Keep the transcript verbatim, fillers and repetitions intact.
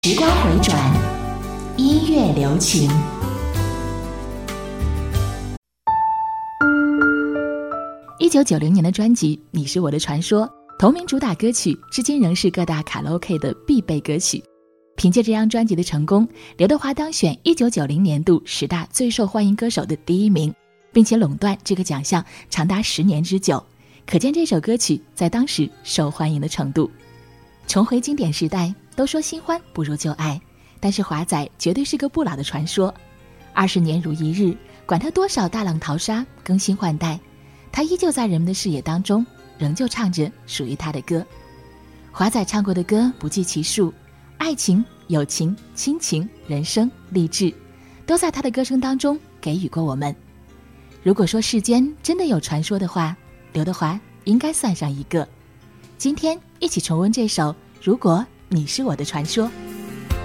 时光回转，音乐留情。一九九零年的专辑《你是我的传说》同名主打歌曲，至今仍是各大卡拉 OK 的必备歌曲。凭借这张专辑的成功，刘德华当选一九九零年度十大最受欢迎歌手的第一名，并且垄断这个奖项长达十年之久，可见这首歌曲在当时受欢迎的程度。重回经典时代，都说新欢不如旧爱，但是华仔绝对是个不老的传说。二十年如一日，管他多少大浪淘沙更新换代，他依旧在人们的视野当中，仍旧唱着属于他的歌。华仔唱过的歌不计其数，爱情、友情、亲情、人生、励志，都在他的歌声当中给予过我们。如果说世间真的有传说的话，刘德华应该算上一个。今天一起重温这首《如果你是我的传说》。